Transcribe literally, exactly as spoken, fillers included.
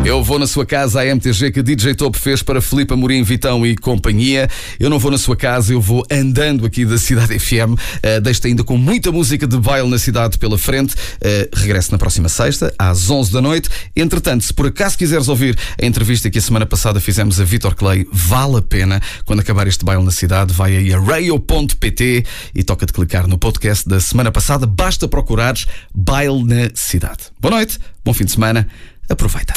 Eu vou na sua casa, a M T G que D J Top fez para Filipe Amorim, Vitão e companhia. Eu não vou na sua casa, eu vou andando aqui da Cidade F M. Uh, Deixo-te ainda com muita música de baile na cidade pela frente. Uh, regresso na próxima sexta, às onze da noite. Entretanto, se por acaso quiseres ouvir a entrevista que a semana passada fizemos a Vítor Clay, vale a pena. Quando acabar este baile na cidade, vai aí a rayo ponto pt e toca-te clicar no podcast da semana passada. Basta procurares Baile na Cidade. Boa noite, bom fim de semana, aproveita.